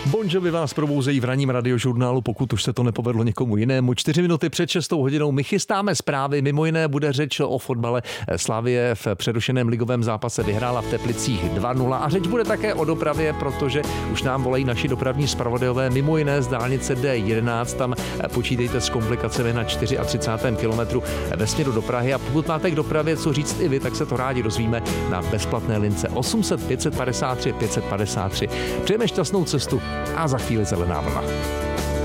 Bon Jovi vás probouzejí v ranním radiožurnálu, pokud už se to nepovedlo někomu jinému. 4 minuty před 6 hodinou my chystáme zprávy, mimo jiné bude řeč o fotbale. Slavie v přerušeném ligovém zápase vyhrála v Teplicích 2-0 a řeč bude také o dopravě, protože už nám volají naši dopravní zpravodajové, mimo jiné z dálnice D11, tam počítejte s komplikacemi na 34. kilometru ve směru do Prahy a pokud máte k dopravě co říct i vy, tak se to rádi dozvíme na bezplatné lince 800 553 553. Přejeme šťastnou cestu a za chvíli zelená vlna.